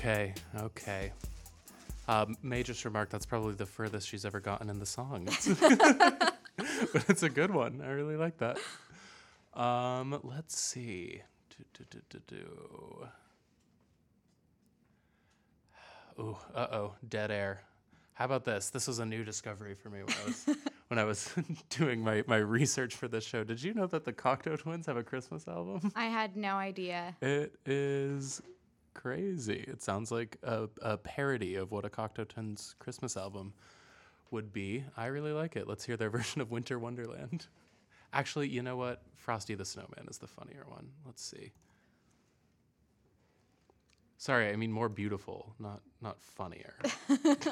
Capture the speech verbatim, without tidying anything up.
Okay, okay. Um, may just remark that's probably the furthest she's ever gotten in the song. It's- but it's a good one. I really like that. Um, let's see. Do, do, do, do, do. Ooh, uh-oh, dead air. How about this? This was a new discovery for me when I was when I was doing my, my research for this show. Did you know that the Cocteau Twins have a Christmas album? I had no idea. It is crazy. It sounds like a, a parody of what a Cocteau Twins Christmas album would be. I really like it. Let's hear their version of Winter Wonderland. Actually, you know what? Frosty the Snowman is the funnier one. Let's see. Sorry, I mean more beautiful, not not funnier.